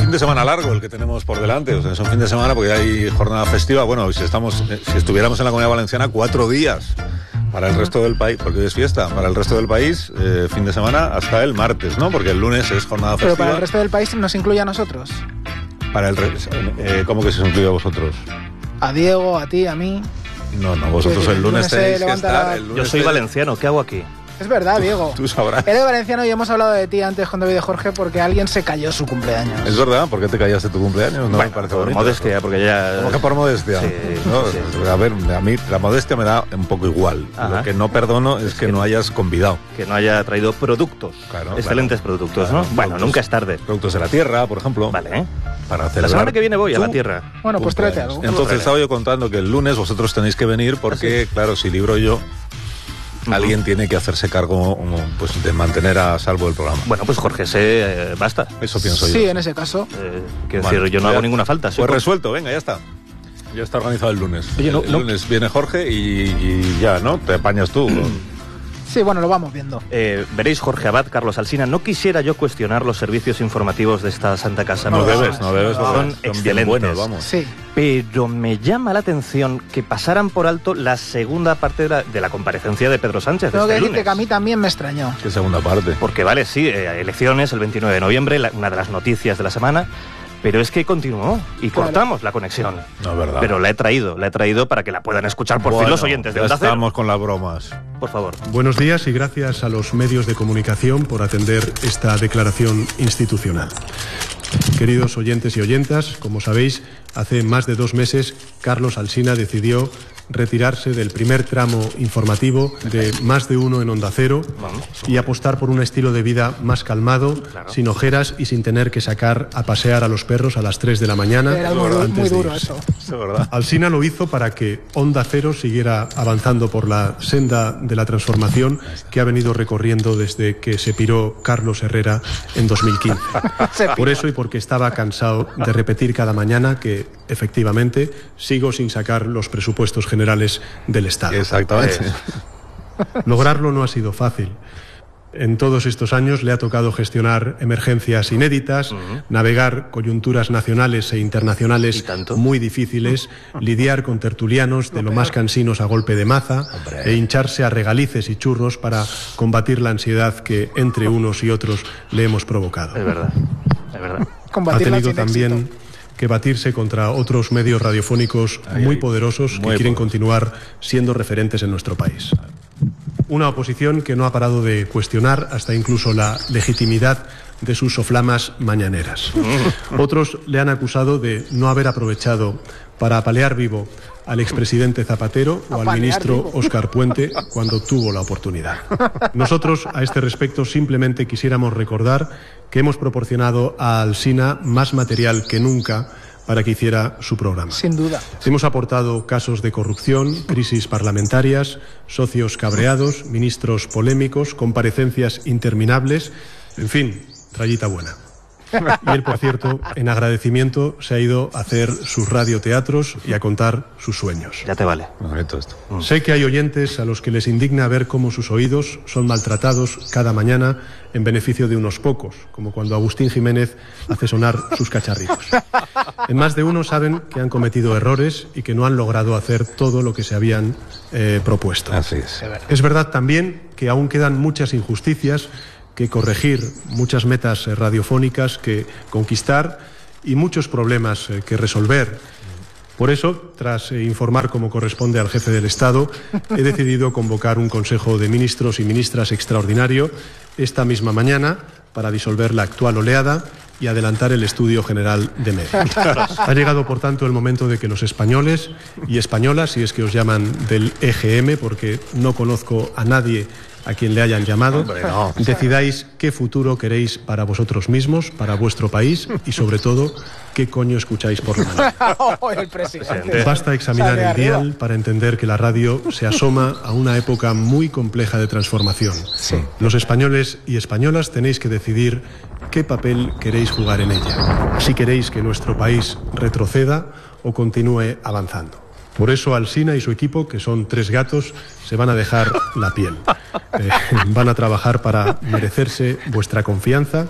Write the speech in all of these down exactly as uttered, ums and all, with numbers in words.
fin de semana largo el que tenemos por delante, o sea, es un fin de semana porque hay jornada festiva. Bueno, si estamos, si estuviéramos en la Comunidad Valenciana, cuatro días para el resto del país, porque hoy es fiesta. Para el resto del país, eh, fin de semana hasta el martes, ¿no? Porque el lunes es jornada festiva. Pero para el resto del país nos incluye a nosotros. Para el re eh, ¿Cómo que se os incluye a vosotros? A Diego, a ti, a mí. No, no, vosotros el, el lunes, lunes tenéis que estar. La... El lunes Yo soy te... valenciano, ¿qué hago aquí? Es verdad, Diego. Tú sabrás. Eres valenciano y hemos hablado de ti antes con David de Jorge porque alguien se cayó su cumpleaños. Es verdad, ¿por qué te callaste tu cumpleaños? No bueno, me parece por bonito. modestia, porque ya... ¿Cómo que por modestia? Sí, ¿no? sí. A ver, a mí la modestia me da un poco igual. Ajá. Lo que no perdono es, es que, que no hayas convidado. Que no haya traído productos. Claro, Excelentes claro. productos, ¿no? Claro, bueno, productos, nunca es tarde. Productos de la tierra, por ejemplo. Vale, ¿eh? Para celebrar. La semana que viene voy ¿Tú? a la tierra. Bueno, pues tráete algo. Entonces estaba yo contando que el lunes vosotros tenéis que venir porque, ¿Ah, sí? claro, si libro yo... Alguien tiene que hacerse cargo pues, de mantener a salvo el programa. Bueno, pues Jorge, se eh, basta. Eso pienso sí, yo. Sí, en ese caso. Eh, quiero vale, decir, yo no hago ninguna falta. Pues resuelto, venga, ya está. Ya está organizado el lunes. Oye, no, el no. lunes viene Jorge y, y ya, ¿no? Te apañas tú. Sí, bueno, lo vamos viendo. Eh, veréis, Jorge Abad, Carlos Alsina, no quisiera yo cuestionar los servicios informativos de esta Santa Casa. No, no debes, no debes. Son, son excelentes. Buenos, vamos. Sí. Pero me llama la atención que pasaran por alto la segunda parte de la, de la comparecencia de Pedro Sánchez. Tengo este que decirte lunes. que a mí también me extrañó. ¿Qué segunda parte? Porque vale, sí, eh, elecciones el veintinueve de noviembre, la, una de las noticias de la semana. Pero es que continuó y claro. cortamos la conexión. No, es verdad. Pero la he traído, la he traído para que la puedan escuchar por bueno, fin los oyentes de ya Onda Cero. Estamos con las bromas. Por favor. Buenos días y gracias a los medios de comunicación por atender esta declaración institucional. Queridos oyentes y oyentas, como sabéis, hace más de dos meses Carlos Alsina decidió retirarse del primer tramo informativo de Más de Uno en Onda Cero y apostar por un estilo de vida más calmado, claro. sin ojeras y sin tener que sacar a pasear a los perros a las tres de la mañana. Era muy, antes muy de duro irse. eso. Eso es verdad. Alsina lo hizo para que Onda Cero siguiera avanzando por la senda de la transformación que ha venido recorriendo desde que se piró Carlos Herrera en dos mil quince. Por eso y porque estaba cansado de repetir cada mañana que, efectivamente, sigo sin sacar los presupuestos generales del Estado. Exactamente. Lograrlo no ha sido fácil. En todos estos años le ha tocado gestionar emergencias inéditas, uh-huh. navegar coyunturas nacionales e internacionales muy difíciles, lidiar con tertulianos de lo más cansinos a golpe de maza Hombre. e hincharse a regalices y churros para combatir la ansiedad que entre unos y otros le hemos provocado. Es verdad, es verdad. Ha tenido también que batirse contra otros medios radiofónicos ay, muy ay, poderosos muy que quieren poderoso. continuar siendo referentes en nuestro país. Una oposición que no ha parado de cuestionar hasta incluso la legitimidad de sus soflamas mañaneras. Otros le han acusado de no haber aprovechado para apalear vivo al expresidente Zapatero o al ministro Óscar Puente cuando tuvo la oportunidad. Nosotros, a este respecto, simplemente quisiéramos recordar que hemos proporcionado a Alsina más material que nunca para que hiciera su programa. Sin duda. Hemos aportado casos de corrupción, crisis parlamentarias, socios cabreados, ministros polémicos, comparecencias interminables, en fin, rayita buena. Y él, por cierto, en agradecimiento se ha ido a hacer sus radioteatros y a contar sus sueños. Ya te vale. Bonito esto. Mm. Sé que hay oyentes a los que les indigna ver cómo sus oídos son maltratados cada mañana en beneficio de unos pocos, como cuando Agustín Jiménez hace sonar sus cacharritos. En más de uno saben que han cometido errores y que no han logrado hacer todo lo que se habían eh, propuesto. Así es. Es verdad también que aún quedan muchas injusticias que corregir, muchas metas radiofónicas que conquistar y muchos problemas que resolver. Por eso, tras informar como corresponde al jefe del Estado, he decidido convocar un Consejo de Ministros y Ministras extraordinario esta misma mañana para disolver la actual oleada y adelantar el estudio general de medios. Ha llegado, por tanto, el momento de que los españoles y españolas, si es que os llaman del E G M, porque no conozco a nadie a quien le hayan llamado, Hombre, no. decidáis qué futuro queréis para vosotros mismos, para vuestro país y, sobre todo, qué coño escucháis por la mañana. Oh, el presidente. Basta examinar el dial para entender que la radio se asoma a una época muy compleja de transformación. Sí. Los españoles y españolas tenéis que decidir qué papel queréis jugar en ella, si queréis que nuestro país retroceda o continúe avanzando. Por eso Alsina y su equipo, que son tres gatos, se van a dejar la piel. Eh, van a trabajar para merecerse vuestra confianza,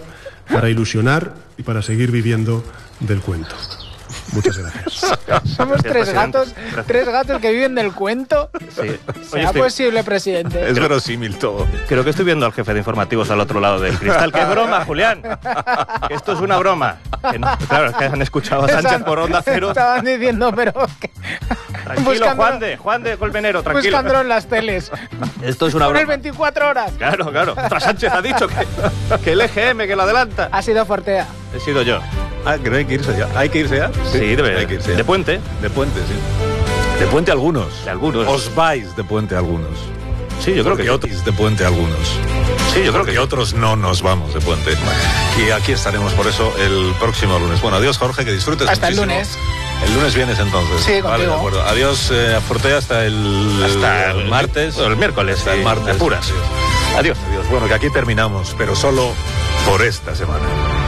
para ilusionar y para seguir viviendo del cuento. Muchas gracias. Somos tres gatos, tres gatos que viven del cuento. Sí. ¿Será estoy... posible, presidente? Es verosímil todo. Creo que estoy viendo al jefe de informativos al otro lado del cristal. ¡Qué broma, Julián! Que esto es una broma. Que no, claro, es que han escuchado a Sánchez por Onda Cero. Estaban diciendo, pero... Que... Tranquilo, buscándolo, Juan de, Juan de Colmenero, tranquilo. Buscándolo en las teles. Esto es una broma. Por el veinticuatro horas. Claro, claro. Tras Sánchez ha dicho que, que el E G M, que lo adelanta. Ha sido Fortea. He sido yo. Ah, que no hay que irse ya. ¿Hay que irse ya? Sí, debe. Hay que irse ya. De puente. De puente, sí. De puente algunos. De algunos. Os vais de puente algunos. Sí, yo creo Porque que otros de puente algunos. Sí, yo creo Porque que otros no nos vamos de puente. Y aquí estaremos por eso el próximo lunes. Bueno, adiós, Jorge, que disfrutes Hasta muchísimo. el lunes. El lunes vienes entonces. Sí, contigo. Vale, de acuerdo. Adiós, eh, Fortea, hasta el, hasta el martes. El, el miércoles, hasta sí, el martes. de puras. Adiós. Adiós. Bueno, que aquí terminamos, pero solo por esta semana.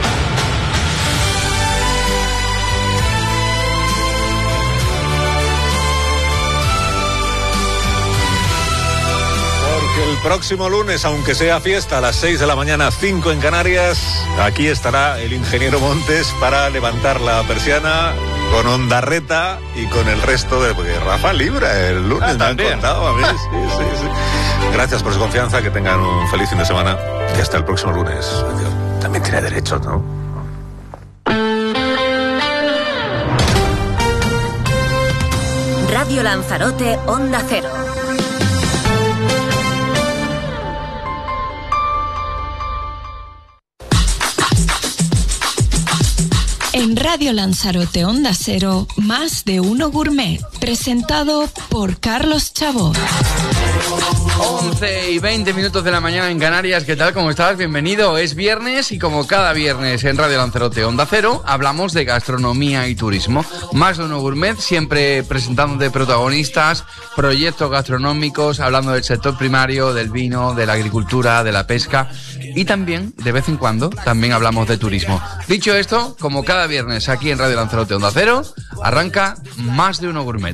El próximo lunes, aunque sea fiesta, a las seis de la mañana, cinco en Canarias, aquí estará el ingeniero Montes para levantar la persiana con Ondarreta y con el resto de... Porque Rafa Libra el lunes, ah, me han contado a mí. Sí, sí, sí. Gracias por su confianza, que tengan un feliz fin de semana y hasta el próximo lunes. También tiene derechos, ¿no? Radio Lanzarote, Onda Cero. En Radio Lanzarote Onda Cero, Más de Uno Gourmet, presentado por Carlos Chabot. once y veinte minutos de la mañana en Canarias. ¿Qué tal? ¿Cómo estás? Bienvenido. Es viernes y como cada viernes en Radio Lanzarote Onda Cero hablamos de gastronomía y turismo. Más de Uno Gourmet, siempre presentándote protagonistas, proyectos gastronómicos, hablando del sector primario, del vino, de la agricultura, de la pesca y también, de vez en cuando, también hablamos de turismo. Dicho esto, como cada viernes aquí en Radio Lanzarote Onda Cero, arranca Más de Uno Gourmet.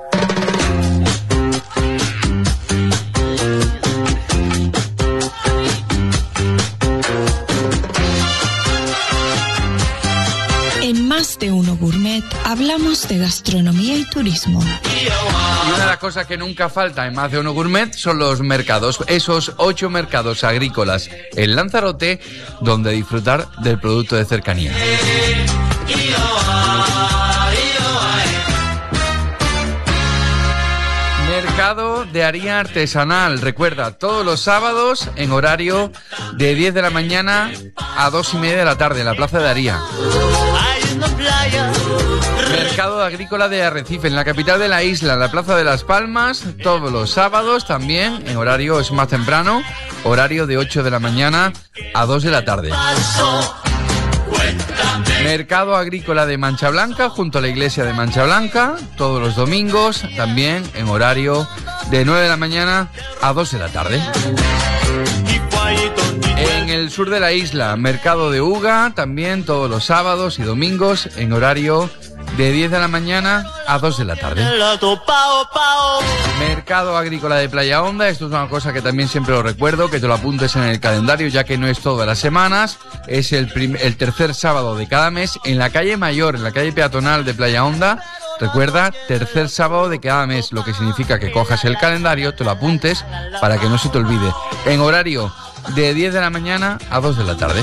En Más de Uno Gourmet hablamos de gastronomía y turismo. Y una de las cosas que nunca falta en Más de Uno Gourmet son los mercados. Esos ocho mercados agrícolas en Lanzarote donde disfrutar del producto de cercanía. Mercado de harina artesanal. Recuerda, todos los sábados en horario de diez de la mañana a dos y media de la tarde en la Plaza de Aría. Mercado agrícola de Arrecife, en la capital de la isla, en la Plaza de las Palmas, todos los sábados también, en horario es más temprano, horario de ocho de la mañana a dos de la tarde. Mercado agrícola de Mancha Blanca, junto a la iglesia de Mancha Blanca, todos los domingos, también en horario de nueve de la mañana a dos de la tarde. En el sur de la isla, mercado de Uga, también todos los sábados y domingos, en horario de diez de la mañana a dos de la tarde. Mercado agrícola de Playa Honda, esto es una cosa que también siempre lo recuerdo, que te lo apuntes en el calendario, ya que no es todas las semanas, es el, prim- el tercer sábado de cada mes, en la calle Mayor, en la calle peatonal de Playa Honda. Recuerda, tercer sábado de cada mes, lo que significa que cojas el calendario, te lo apuntes para que no se te olvide. En horario de diez de la mañana a dos de la tarde.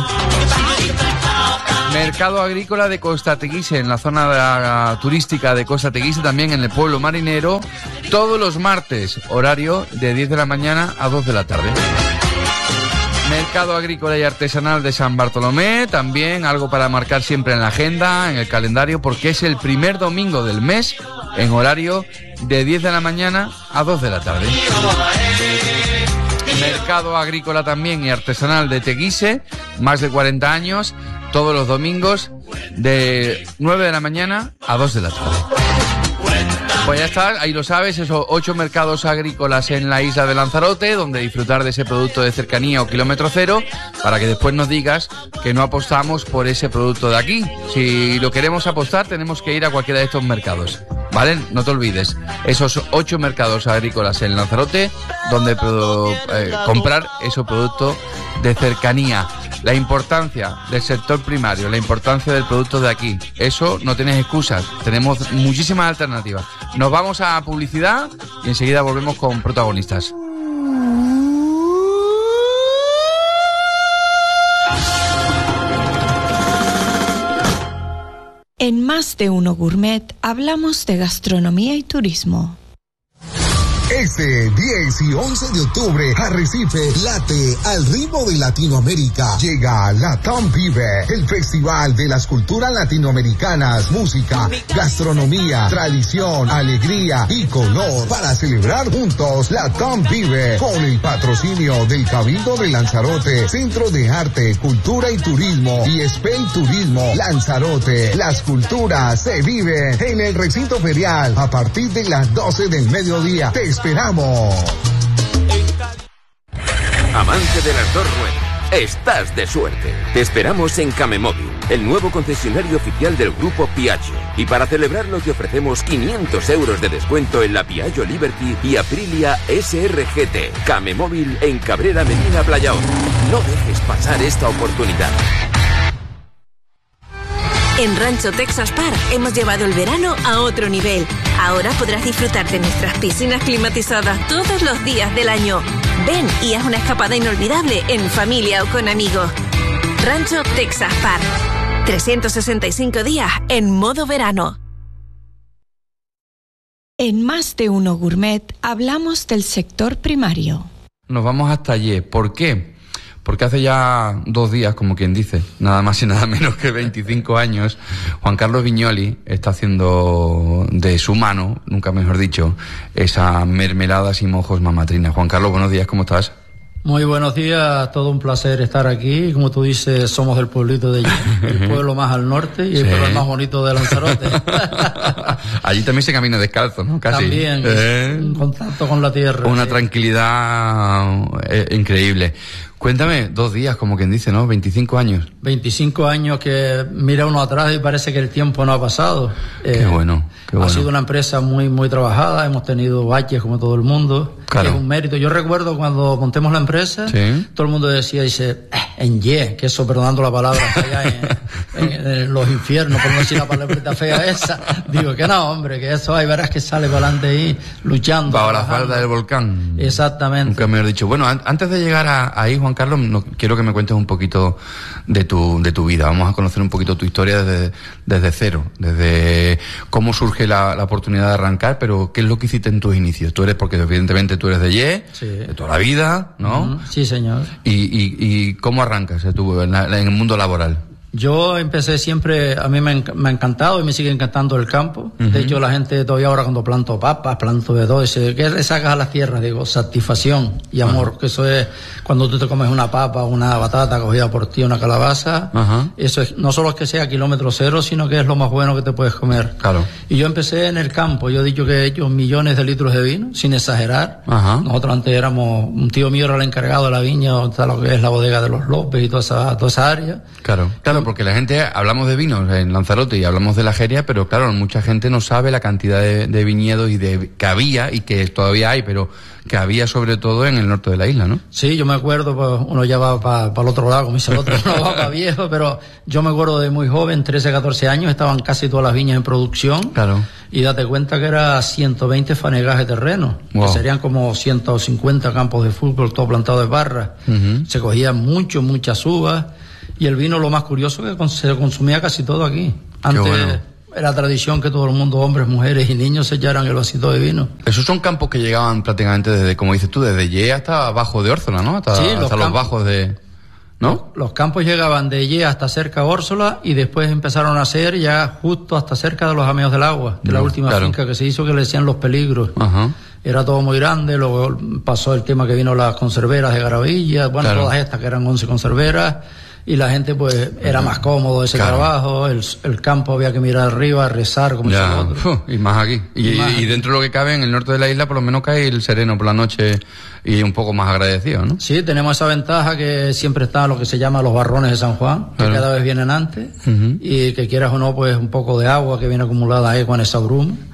Mercado agrícola de Costa Teguise, en la zona de la, turística de Costa Teguise, también en el pueblo marinero, todos los martes, horario de diez de la mañana a dos de la tarde. Mercado agrícola y artesanal de San Bartolomé, también algo para marcar siempre en la agenda, en el calendario, porque es el primer domingo del mes, en horario de diez de la mañana a dos de la tarde. Mercado agrícola también y artesanal de Teguise, más de cuarenta años, todos los domingos de nueve de la mañana a dos de la tarde. Pues ya está, ahí lo sabes, esos ocho mercados agrícolas en la isla de Lanzarote, donde disfrutar de ese producto de cercanía o kilómetro cero, para que después nos digas que no apostamos por ese producto de aquí. Si lo queremos apostar, tenemos que ir a cualquiera de estos mercados, ¿vale? No te olvides, esos ocho mercados agrícolas en Lanzarote, donde eh, comprar esos productos de cercanía. La importancia del sector primario, la importancia del producto de aquí. Eso no tienes excusas. Tenemos muchísimas alternativas. Nos vamos a publicidad y enseguida volvemos con protagonistas. En Más de Uno Gourmet hablamos de gastronomía y turismo. Este diez y once de octubre, Arrecife late al ritmo de Latinoamérica. Llega Latam Vive, el festival de las culturas latinoamericanas, música, gastronomía, tradición, alegría y color, para celebrar juntos Latam Vive, con el patrocinio del Cabildo de Lanzarote, Centro de Arte, Cultura y Turismo y Spey Turismo Lanzarote. Las culturas se viven en el recinto ferial a partir de las doce del mediodía. Te esperamos. Amante de las dos ruedas, estás de suerte. Te esperamos en Camemóvil, el nuevo concesionario oficial del grupo Piaggio. Y para celebrarlo te ofrecemos quinientos euros de descuento en la Piaggio Liberty y Aprilia S R G T. Camemóvil en Cabrera Medina Playa Honda. No dejes pasar esta oportunidad. En Rancho Texas Park hemos llevado el verano a otro nivel. Ahora podrás disfrutar de nuestras piscinas climatizadas todos los días del año. Ven y haz una escapada inolvidable en familia o con amigos. Rancho Texas Park. trescientos sesenta y cinco días en modo verano. En Más de Uno Gourmet hablamos del sector primario. Nos vamos hasta allí. ¿Por qué? Porque hace ya dos días, como quien dice, nada más y nada menos que veinticinco años, Juan Carlos Viñoli está haciendo de su mano, nunca mejor dicho, esas mermeladas y mojos mamatrina. Juan Carlos, buenos días, ¿cómo estás? Muy buenos días, todo un placer estar aquí. Como tú dices, somos del pueblito de allí, el pueblo más al norte y el sí. pueblo más bonito de Lanzarote. Allí también se camina descalzo, ¿no? Casi. También, ¿Eh? un contacto con la tierra. Una sí. tranquilidad eh, increíble. Cuéntame, dos días, como quien dice, ¿no? veinticinco años. veinticinco años que mira uno atrás y parece que el tiempo no ha pasado. Qué eh, bueno, qué bueno. Ha sido una empresa muy, muy trabajada, hemos tenido baches como todo el mundo. Claro. Es un mérito. Yo recuerdo cuando montemos la empresa, sí. todo el mundo decía, dice, eh, en ye, que eso, perdonando la palabra, allá en, en, en los infiernos, por no decir la palabrita fea esa. Digo, que no, hombre, que eso ahí verás que sale para adelante ahí, luchando. Bajo la falda del volcán. Exactamente. Nunca me he dicho. Bueno, an- antes de llegar a, ahí, Juan Carlos, no, quiero que me cuentes un poquito de tu, de tu vida. Vamos a conocer un poquito tu historia desde, desde cero, desde cómo surge la, la oportunidad de arrancar, pero qué es lo que hiciste en tus inicios. Tú eres, porque evidentemente tú eres de Ye, sí. de toda la vida, ¿no? Uh-huh. Sí, señor. ¿Y, y, y cómo arrancas tú en, la, en el mundo laboral? Yo empecé siempre, a mí me, enc- me ha encantado y me sigue encantando el campo. Uh-huh. De hecho, la gente todavía ahora cuando planto papas, planto de todo, dice, ¿qué le sacas a la tierra? Digo, satisfacción y amor, uh-huh. que eso es cuando tú te comes una papa, una batata cogida por ti, una calabaza. Uh-huh. Eso es, no solo es que sea kilómetro cero, sino que es lo más bueno que te puedes comer. Claro. Y yo empecé en el campo, yo he dicho que he hecho millones de litros de vino, sin exagerar. Uh-huh. Nosotros antes éramos, un tío mío era el encargado de la viña, donde está lo que es la bodega de los López y toda esa, toda esa área. Claro, claro, porque la gente, hablamos de vinos en Lanzarote y hablamos de la Jeria, pero claro, mucha gente no sabe la cantidad de, de viñedos y de que había y que todavía hay, pero que había sobre todo en el norte de la isla, ¿no? Sí, yo me acuerdo, pues uno ya va para pa el otro lado, como dice el otro, uno va para viejo, pero yo me acuerdo de muy joven, trece, catorce años, estaban casi todas las viñas en producción. Claro. Y date cuenta que era ciento veinte fanegas de terreno, wow. que serían como ciento cincuenta campos de fútbol, todo plantado de barra. Uh-huh. Se cogían mucho, muchas uvas. Y el vino, lo más curioso, que se consumía casi todo aquí. Antes bueno. era tradición que todo el mundo, hombres, mujeres y niños, se echaran el vasito de vino. Esos son campos que llegaban prácticamente desde, como dices tú, desde Ye hasta abajo de Órsola, ¿no? Hasta, sí, hasta los, los campos, bajos de... ¿no? Los, los campos llegaban de Ye hasta cerca de Órsola y después empezaron a ser ya justo hasta cerca de los Ameos del Agua, de no, la última claro. finca que se hizo, que le decían Los Peligros. Ajá. Era todo muy grande, luego pasó el tema que vino las conserveras de Garavilla, bueno, claro. todas estas que eran once conserveras. Y la gente, pues, era más cómodo ese claro. trabajo, el, el campo había que mirar arriba, rezar, como ya. dice el otro. Uh, y más aquí. Y, y, más y dentro de lo que cabe, en el norte de la isla, por lo menos cae el sereno por la noche y un poco más agradecido, ¿no? Sí, tenemos esa ventaja que siempre están lo que se llama los barrones de San Juan, que claro. cada vez vienen antes, uh-huh. y que quieras o no, pues, un poco de agua que viene acumulada ahí con esa bruma.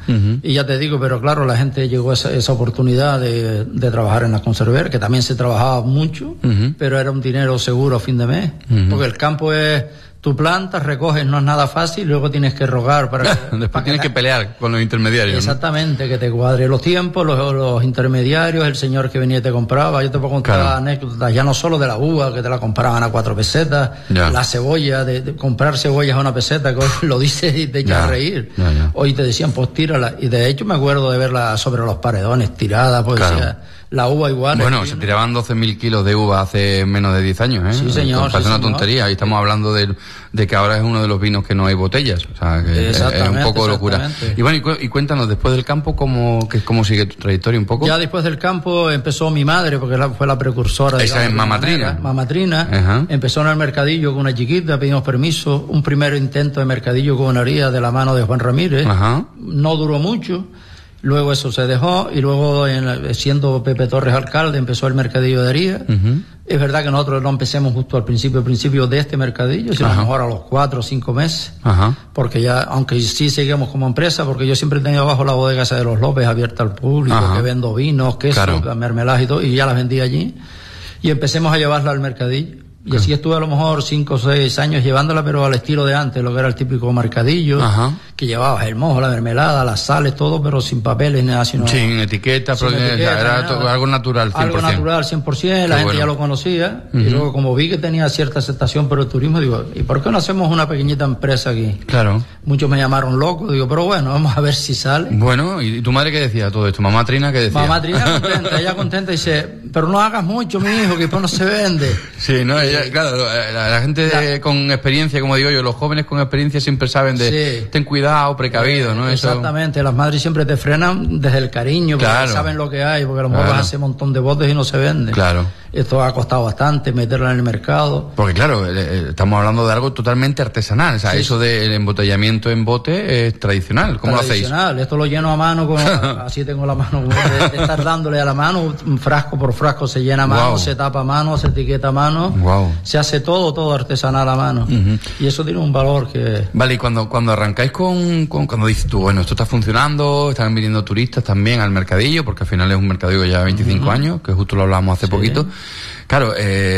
Uh-huh. Y ya te digo, pero claro, la gente llegó a esa, esa oportunidad de, de trabajar en la conservera, que también se trabajaba mucho, uh-huh. pero era un dinero seguro a fin de mes, uh-huh. porque el campo es... Tu planta, recoges, no es nada fácil, luego tienes que rogar para que... Después para tienes que, que pelear con los intermediarios. Exactamente, ¿no? Que te cuadre los tiempos, los, los intermediarios, el señor que venía y te compraba. Yo te puedo contar claro. anécdotas, ya no solo de la uva, que te la compraban a cuatro pesetas, ya. la cebolla, de, de comprar cebollas a una peseta, que hoy lo dices y te echas a reír. Ya, ya. Hoy te decían, pues tírala. Y de hecho me acuerdo de verla sobre los paredones, tirada, pues claro. decía... La uva igual. Bueno, se tiraban doce mil kilos de uva hace menos de diez años, ¿eh? Sí, señor. Parece sí, una tontería. Ahí estamos hablando de, de que ahora es uno de los vinos que no hay botellas. O sea, que es, es un poco locura. Y bueno, y, cu y cuéntanos, después del campo, ¿cómo, que, cómo sigue tu trayectoria un poco? Ya después del campo empezó mi madre, porque la, fue la precursora. Esa es Mamatrina. Mamatrina. Uh-huh. Empezó en el mercadillo con una chiquita, pedimos permiso. Un primer intento de mercadillo con una haría de la mano de Juan Ramírez. Uh-huh. No duró mucho. Luego eso se dejó y luego, en, siendo Pepe Torres alcalde, empezó el mercadillo de haría. Uh-huh. Es verdad que nosotros no empecemos justo al principio, al principio de este mercadillo, sino a lo mejor a los cuatro o cinco meses. Uh-huh. Porque ya, aunque sí seguimos como empresa, porque yo siempre he tenido abajo la bodega esa de los López abierta al público, uh-huh. que vendo vinos, queso, claro. mermeladas y todo, y ya las vendí allí. Y empecemos a llevarla al mercadillo. Y así estuve a lo mejor cinco o seis años llevándola, pero al estilo de antes, lo que era el típico mercadillo, ajá. que llevabas el mojo, la mermelada, las sales, todo, pero sin papeles, nada, sino... Sin etiqueta, sin etiqueta era todo, algo natural, cien por ciento. Algo natural, cien por ciento, la Qué gente bueno. ya lo conocía, uh-huh. y luego como vi que tenía cierta aceptación por el turismo, digo, ¿y por qué no hacemos una pequeñita empresa aquí? Claro. Muchos me llamaron loco, digo, pero bueno, vamos a ver si sale. Bueno, ¿y tu madre qué decía todo esto? ¿Mamá Trina qué decía? Mamá Trina contenta, ella contenta, dice, pero no hagas mucho, mi hijo, que después no se vende. Sí, no, ella, claro... La, la gente de, con experiencia, como digo yo, los jóvenes con experiencia siempre saben de sí. ten cuidado, precavido, ¿no? Exactamente, Eso... las madres siempre te frenan desde el cariño, porque claro. saben lo que hay, porque a lo mejor claro. vas a hacer un montón de botes y no se vende. Claro. Esto ha costado bastante meterla en el mercado. Porque claro, eh, estamos hablando de algo totalmente artesanal, o sea, sí. eso del embotellamiento en bote es tradicional. ¿Cómo tradicional. lo hacéis? Tradicional, esto lo lleno a mano, con, así tengo la mano, de, de estar dándole a la mano, frasco por frasco se llena a mano, wow. se tapa a mano, se etiqueta a mano, wow. se hace todo, todo artesanal a mano. Uh-huh. Y eso tiene un valor que... Vale, y cuando, cuando arrancáis con, con, cuando dices tú, bueno, esto está funcionando, están viniendo turistas también al mercadillo, porque al final es un mercadillo ya de veinticinco uh-huh. años, que justo lo hablábamos hace sí. poquito. Claro,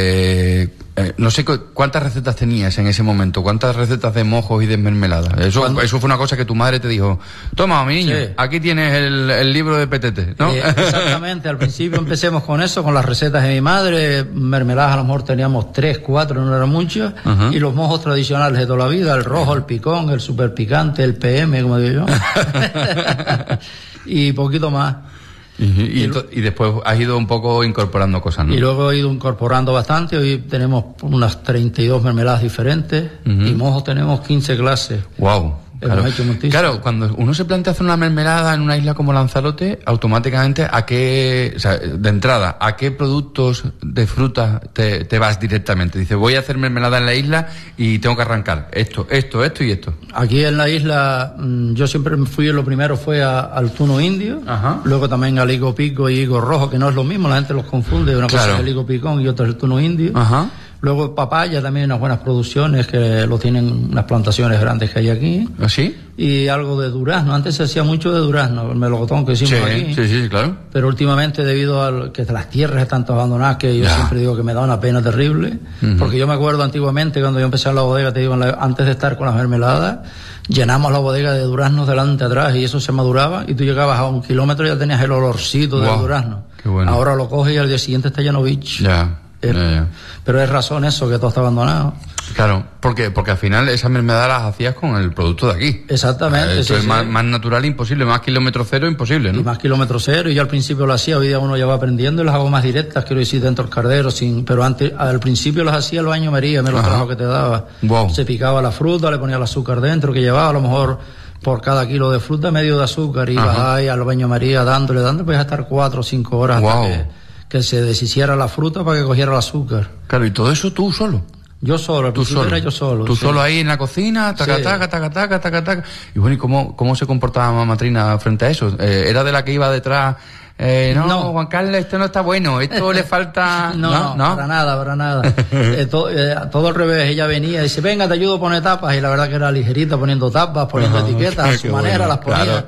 eh, eh, no sé cu cuántas recetas tenías en ese momento, cuántas recetas de mojos y de mermelada. Eso, eso fue una cosa que tu madre te dijo, toma, mi niño, sí. aquí tienes el, el libro de P T T, ¿no? Eh, exactamente, al principio empecemos con eso, con las recetas de mi madre, mermeladas a lo mejor teníamos tres, cuatro, no eran muchas, uh-huh. y los mojos tradicionales de toda la vida, el rojo, el picón, el super picante, el P M, como digo yo, y poquito más. Y, y, y, y después has ido un poco incorporando cosas, ¿no? Y luego he ido incorporando bastante. Hoy tenemos unas treinta y dos mermeladas diferentes uh-huh. y mojos tenemos quince clases. Wow. Claro. claro, cuando uno se plantea hacer una mermelada en una isla como Lanzarote, automáticamente a qué, o sea, de entrada, ¿a qué productos de fruta te, te vas directamente? Dices, voy a hacer mermelada en la isla y tengo que arrancar esto, esto, esto y esto. Aquí en la isla, yo siempre fui, lo primero fue a, al tuno indio, ajá. luego también al higo pico y higo rojo, que no es lo mismo, la gente los confunde, una claro. cosa es el higo picón y otra es el tuno indio. Ajá. Luego papaya, también unas buenas producciones que lo tienen unas plantaciones grandes que hay aquí. ¿Ah, sí? Y algo de durazno. Antes se hacía mucho de durazno, el melocotón que hicimos sí, aquí. Sí, sí, claro. Pero últimamente, debido a que las tierras están tan abandonadas, que yo ya. siempre digo que me da una pena terrible. Uh-huh. Porque yo me acuerdo antiguamente, cuando yo empecé en la bodega, te digo, la, antes de estar con las mermeladas, llenamos la bodega de duraznos delante atrás y eso se maduraba y tú llegabas a un kilómetro y ya tenías el olorcito wow. del durazno. Qué bueno. Ahora lo coges y al día siguiente está lleno bicho. Ya. El, ya, ya. Pero es razón eso, que todo está abandonado. Claro, porque porque al final esas mermeladas las hacías con el producto de aquí. Exactamente. Eso sí, es sí. Más, más natural imposible, más kilómetro cero imposible, ¿no? Y más kilómetro cero, y yo al principio lo hacía, hoy día uno ya va aprendiendo y las hago más directas, quiero decir, dentro del cardero, sin, pero antes, al principio las hacía el baño María, me los trajo que te daba. Wow. Se picaba la fruta, le ponía el azúcar dentro, que llevaba a lo mejor por cada kilo de fruta medio de azúcar, y ibas ahí al baño María dándole, dándole, pues a estar cuatro o cinco horas wow. hasta que, que se deshiciera la fruta para que cogiera el azúcar. Claro, y todo eso tú solo. Yo solo, al principio era yo solo. Tú sí. solo ahí en la cocina, taca, sí. taca, taca, taca, taca, taca. Y bueno, ¿y cómo, cómo se comportaba Mamatrina frente a eso? Eh, ¿Era de la que iba detrás? Eh, no, no, Juan Carlos, esto no está bueno, esto le falta... no, no, no, para nada, para nada. eh, to, eh, todo al revés, ella venía y dice, venga, te ayudo a poner tapas, y la verdad que era ligerita poniendo tapas, poniendo uh-huh. etiquetas, a su manera, bueno, las ponía. Claro.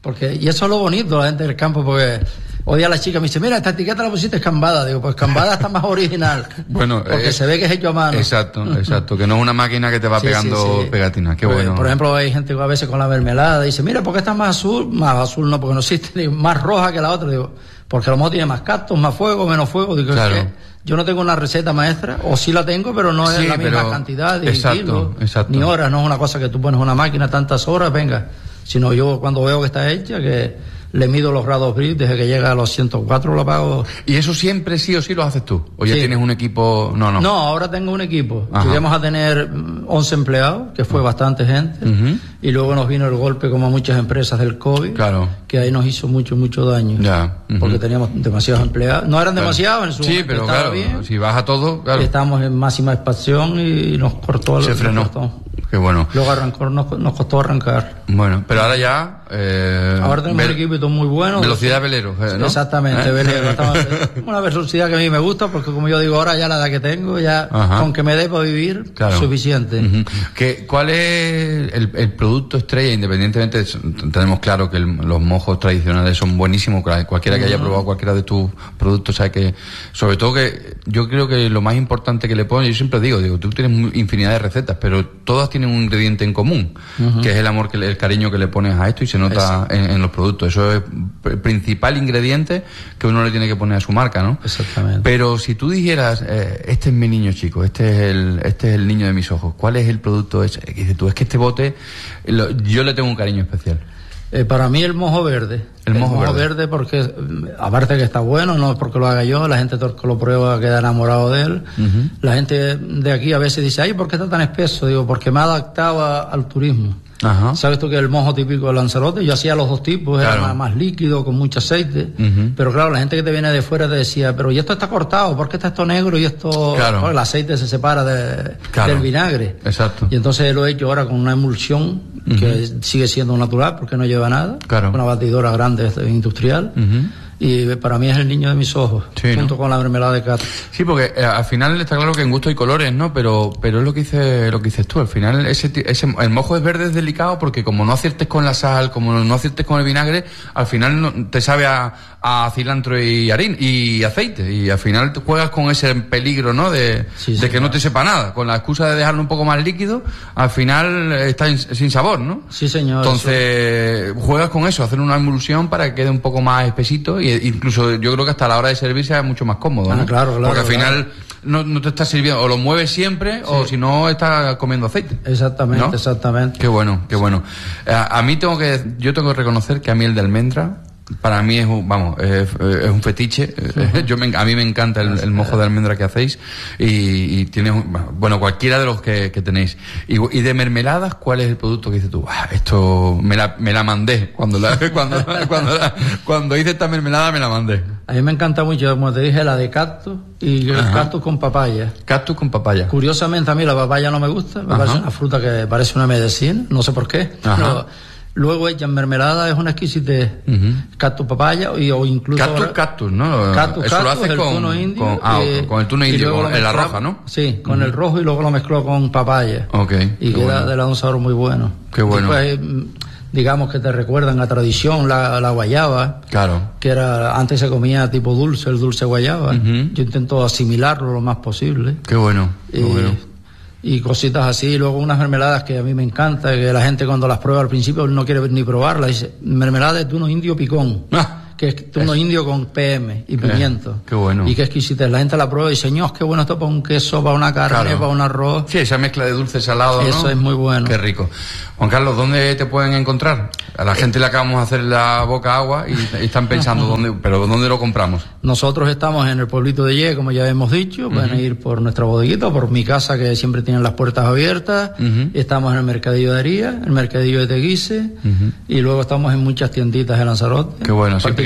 Porque, y eso es lo bonito, la gente del campo, porque hoy día la chica me dice, mira, esta etiqueta la pusiste escambada. Digo, pues escambada está más original. Bueno, porque eh, se ve que es hecho a mano. Exacto, exacto, que no es una máquina que te va sí, pegando sí, sí. pegatinas. Qué por, bueno. Por ejemplo, hay gente que a veces con la mermelada dice, mira, ¿por qué está más azul? Más azul no, porque no existe, digo, más roja que la otra. Digo, porque a lo mejor tiene más cactus, más fuego, menos fuego. Digo, claro. es que yo no tengo una receta maestra, o sí la tengo, pero no es sí, la misma cantidad de exacto, kilos, ni horas. No es una cosa que tú pones una máquina tantas horas, venga. Sino yo cuando veo que está hecha, que le mido los grados Brix, desde que llega a los ciento cuatro lo pago. ¿Y eso siempre sí o sí lo haces tú? ¿O ya sí. tienes un equipo? No, no. No, ahora tengo un equipo. Llegamos a tener once empleados, que fue uh-huh. bastante gente, uh-huh. y luego nos vino el golpe como a muchas empresas del COVID, claro. que ahí nos hizo mucho, mucho daño. Ya. Uh-huh. Porque teníamos demasiados empleados. No eran claro. demasiados en su Sí, pero claro, bien. Si baja todo, claro. Estábamos en máxima expansión y nos cortó. Se el, frenó. Cortó. Qué bueno. Luego arrancó, nos, nos costó arrancar. Bueno, pero ahora ya... Eh, ahora tenemos un equipo muy bueno. Velocidad velero, ¿no? Exactamente, ¿Eh? velero. Estamos, una velocidad que a mí me gusta, porque como yo digo ahora, ya la edad que tengo, ya Ajá. con que me dé para vivir, claro. suficiente. Uh-huh. ¿Qué, ¿Cuál es el, el producto estrella? Independientemente, tenemos claro que el, los mojos tradicionales son buenísimos. Cualquiera que haya probado cualquiera de tus productos sabe que, sobre todo que yo creo que lo más importante que le ponen, yo siempre digo, digo, tú tienes infinidad de recetas, pero todas tienen un ingrediente en común, uh-huh. que es el amor, que el cariño que le pones a esto y se nota en, en los productos. Eso es el principal ingrediente que uno le tiene que poner a su marca, ¿no? Exactamente. Pero si tú dijeras, eh, este es mi niño chico, este es el este es el niño de mis ojos, ¿cuál es el producto ese? Que dices tú, es que este bote, lo, yo le tengo un cariño especial. Eh, para mí el mojo verde. El, el mojo, mojo verde. verde porque, aparte que está bueno, no es porque lo haga yo, la gente que lo prueba queda enamorado de él. Uh-huh. La gente de aquí a veces dice, ay, ¿por qué está tan espeso? Digo, porque me ha adaptado a, al turismo. Ajá. ¿Sabes tú que el mojo típico de Lanzarote? Yo hacía los dos tipos, claro. era más, más líquido, con mucho aceite. Uh-huh. Pero claro, la gente que te viene de fuera te decía, pero ¿y esto está cortado? ¿Por qué está esto negro y esto...? Claro. Bueno, el aceite se separa de, claro. del vinagre. Exacto. Y entonces lo he hecho ahora con una emulsión uh-huh. que sigue siendo natural porque no lleva nada. Claro. Una batidora grande industrial. Uh-huh. Y para mí es el niño de mis ojos, sí, junto ¿no? con la mermelada de cactus. Sí, porque eh, al final está claro que en gusto y colores, ¿no? Pero pero es lo que dice lo que dices tú. Al final ese, ese el mojo es verde es delicado porque como no aciertes con la sal, como no aciertes con el vinagre, al final no, te sabe a, a cilantro y harina y aceite. Y al final te juegas con ese peligro, ¿no? De, sí, de que no te sepa nada. Con la excusa de dejarlo un poco más líquido, al final está in, sin sabor, ¿no? Sí, señor. Entonces eso. Juegas con eso, hacer una emulsión para que quede un poco más espesito y incluso yo creo que hasta la hora de servirse es mucho más cómodo, ¿no? Ah, claro, claro. Porque al final claro. no, no te estás sirviendo, o lo mueves siempre, sí. o si no estás comiendo aceite. Exactamente, ¿no? exactamente. Qué bueno, qué bueno. A, a mí tengo que, yo tengo que reconocer que a mí el de almendra, para mí es un, vamos, es, es un fetiche. Uh-huh. Yo me, a mí me encanta el, el mojo de almendra que hacéis y, y tienes, bueno, cualquiera de los que, que tenéis. Y, y de mermeladas, ¿cuál es el producto que dices tú? Ah, esto me la, me la mandé cuando la, cuando, cuando, la, cuando hice esta mermelada me la mandé. A mí me encanta mucho, como te dije, la de cactus y el Ajá. cactus con papaya. Cactus con papaya. Curiosamente a mí la papaya no me gusta, me Ajá. parece una fruta que parece una medicina, no sé por qué. Pero luego hecha en mermelada es una exquisitez. Uh-huh. Cactus papaya y, o incluso... Cactus, cactus, ¿no? Cactus, Eso cactus, lo haces el con, tuno indio. Con, ah, eh, con el tuno indio, con, en la roja, ¿no? Sí, con uh-huh. el rojo y luego lo mezcló con papaya. Ok. Y queda bueno. de la un sabor muy bueno. Qué bueno. Después, digamos que te recuerdan la tradición, la, la guayaba. Claro. Que era, antes se comía tipo dulce, el dulce guayaba. Uh-huh. Yo intento asimilarlo lo más posible. Qué bueno, qué y, bueno. Y cositas así, y luego unas mermeladas que a mí me encanta, que la gente cuando las prueba al principio no quiere ni probarlas, dice, mermelada de tuno indio picón. Ah. Que es tuno indio con P M y pimiento. Eh, qué bueno. Y qué exquisita. La gente la prueba y dice, señor, qué bueno esto para un queso, para una carne, claro. para un arroz. Sí, esa mezcla de dulce salado, Eso ¿no? es muy bueno. Qué rico. Juan Carlos, ¿dónde te pueden encontrar? A la gente le acabamos de hacer la boca agua y, y están pensando, ¿dónde, pero ¿dónde lo compramos? Nosotros estamos en el pueblito de Ye, como ya hemos dicho. Uh-huh. Pueden ir por nuestra bodeguita o por mi casa, que siempre tienen las puertas abiertas. Uh-huh. Estamos en el Mercadillo de Aría, el Mercadillo de Teguise, uh-huh. y luego estamos en muchas tienditas de Lanzarote. Qué bueno. Prácticamente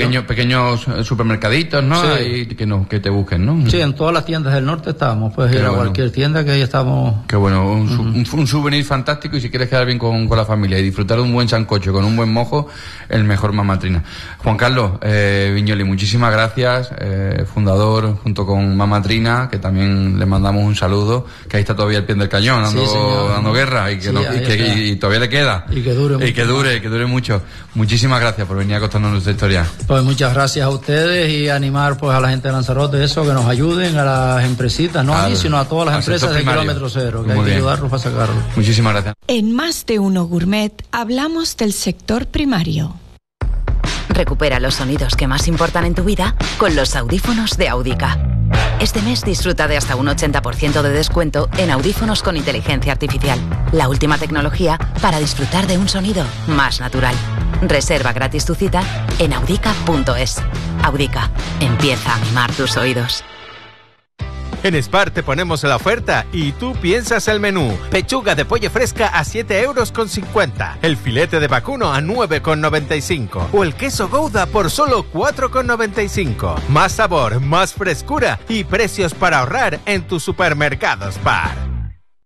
pequeños, pequeños supermercaditos, ¿no? Sí. Ahí que, no, que te busquen, ¿no? Sí, en todas las tiendas del norte estamos. Puedes Qué ir a bueno. cualquier tienda que ahí estamos. Qué bueno, un, uh-huh. un, un souvenir fantástico y si quieres quedar bien con, con la familia y disfrutar de un buen sancocho con un buen mojo, el mejor Mamatrina. Juan Carlos eh, Viñoli, muchísimas gracias, eh, fundador junto con Mamatrina, que también le mandamos un saludo, que ahí está todavía al pie del cañón, dando, Sí, señor. dando guerra y que, Sí, no, y, que y, y todavía le queda. Y que dure mucho. Y que dure, que dure mucho. Muchísimas gracias por venir a contarnos nuestra historia. Pues muchas gracias a ustedes y animar pues a la gente de Lanzarote eso, que nos ayuden, a las empresitas, no Claro. a mí, sino a todas las Al empresas sector de primario. kilómetro cero, que Muy hay que bien. ayudarlos para sacarlo. Muchísimas gracias. En Más de Uno Gourmet hablamos del sector primario. Recupera los sonidos que más importan en tu vida con los audífonos de Audica. Este mes disfruta de hasta un ochenta por ciento de descuento en audífonos con inteligencia artificial. La última tecnología para disfrutar de un sonido más natural. Reserva gratis tu cita en audica punto es. Audica, empieza a mimar tus oídos. En Spar te ponemos la oferta y tú piensas el menú. Pechuga de pollo fresca a siete euros con cincuenta. El filete de vacuno a nueve con noventa y cinco. O el queso Gouda por solo cuatro con noventa y cinco. Más sabor, más frescura y precios para ahorrar en tu supermercado Spar.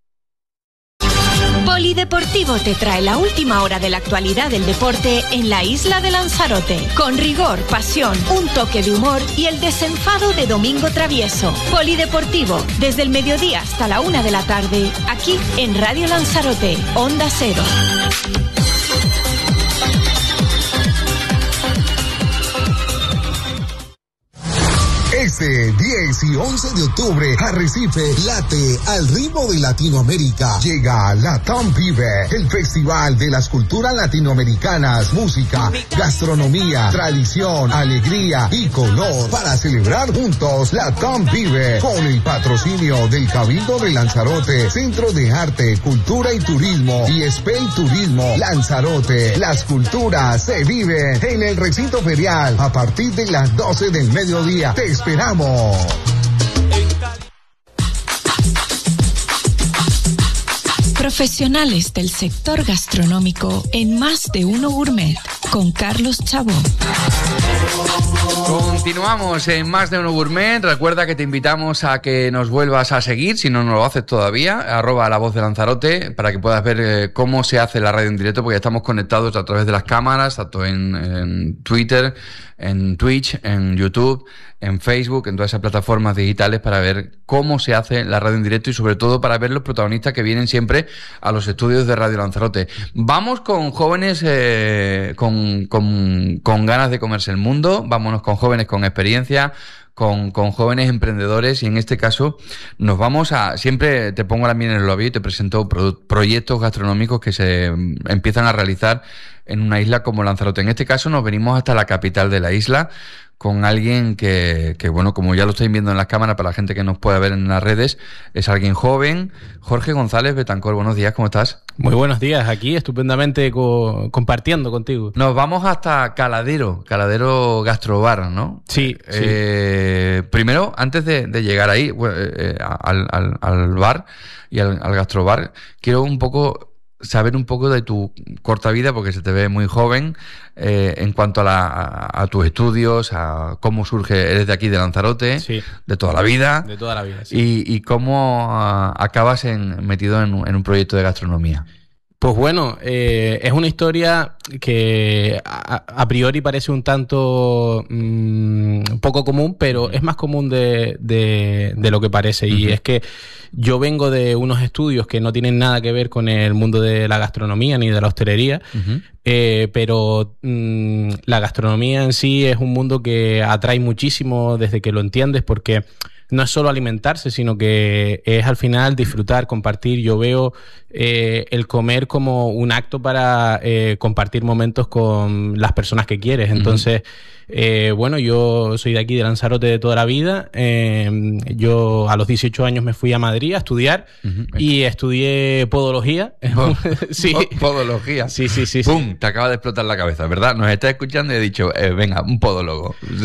Polideportivo te trae la última hora de la actualidad del deporte en la isla de Lanzarote. Con rigor, pasión, un toque de humor y el desenfado de Domingo Travieso. Polideportivo, desde el mediodía hasta la una de la tarde, aquí en Radio Lanzarote, Onda Cero. Este diez y once de octubre, Arrecife late al ritmo de Latinoamérica. Llega Latam Vive, el festival de las culturas latinoamericanas, música, gastronomía, tradición, alegría y color. Para celebrar juntos Latam Vive, con el patrocinio del Cabildo de Lanzarote, Centro de Arte, Cultura y Turismo y Spey Turismo Lanzarote. Las culturas se viven en el recinto ferial a partir de las doce del mediodía. Te esperamos. Profesionales del sector gastronómico en Más de Uno Gourmet con Carlos Chabó. Continuamos en Más de Uno Gourmet. Recuerda que te invitamos a que nos vuelvas a seguir, si no, no lo haces todavía, arroba La Voz de Lanzarote, para que puedas ver eh, cómo se hace la radio en directo, porque ya estamos conectados a través de las cámaras, tanto en, en Twitter, en Twitch, en YouTube, en Facebook, en todas esas plataformas digitales, para ver cómo se hace la radio en directo y sobre todo para ver los protagonistas que vienen siempre a los estudios de Radio Lanzarote. Vamos con jóvenes eh, con, con, con ganas de comerse el mundo, vámonos con jóvenes con experiencia, con, con jóvenes emprendedores, y en este caso nos vamos a... Siempre te pongo la miel en el labio y te presento pro, proyectos gastronómicos que se empiezan a realizar en una isla como Lanzarote. En este caso nos venimos hasta la capital de la isla con alguien que, que, bueno, como ya lo estáis viendo en las cámaras, para la gente que nos pueda ver en las redes, es alguien joven. Jorge González Betancor, buenos días, ¿cómo estás? Muy buenos días, aquí estupendamente co- compartiendo contigo. Nos vamos hasta Caladero, Caladero Gastrobar, ¿no? Sí, eh, sí. Primero, antes de, de llegar ahí, bueno, eh, al, al, al bar y al, al gastrobar, quiero un poco... saber un poco de tu corta vida, porque se te ve muy joven, eh, en cuanto a, la, a, a tus estudios, a cómo surge, eres de aquí de Lanzarote, sí. de toda la vida, de toda la vida, sí. y, y cómo uh, acabas en, metido en, en un proyecto de gastronomía. Pues bueno, eh, es una historia que a, a priori parece un tanto mmm, poco común, pero uh-huh. es más común de, de, de lo que parece. Uh-huh. Y es que yo vengo de unos estudios que no tienen nada que ver con el mundo de la gastronomía ni de la hostelería, uh-huh. eh, pero mmm, la gastronomía en sí es un mundo que atrae muchísimo desde que lo entiendes, porque no es solo alimentarse, sino que es al final disfrutar, compartir. Yo veo eh, el comer como un acto para eh, compartir momentos con las personas que quieres. Entonces, uh-huh. eh, bueno, yo soy de aquí, de Lanzarote, de toda la vida. Eh, yo a los dieciocho años me fui a Madrid a estudiar uh-huh. y estudié podología. sí. Podología. Sí, sí, sí. ¡Pum! Sí. Te acaba de explotar la cabeza, ¿verdad? Nos estás escuchando y he dicho, eh, venga, un podólogo.